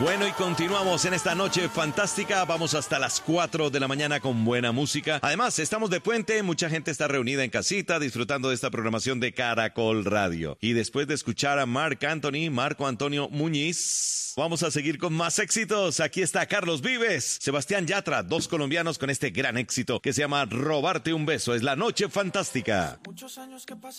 Bueno, y continuamos en esta noche fantástica. Vamos hasta las 4 de la mañana con buena música. Además, estamos de puente. Mucha gente está reunida en casita disfrutando de esta programación de Caracol Radio. Y después de escuchar a Marco Antonio Muñiz, vamos a seguir con más éxitos. Aquí está Carlos Vives, Sebastián Yatra, dos colombianos con este gran éxito que se llama Robarte un beso. Es la noche fantástica. Muchos años que pasan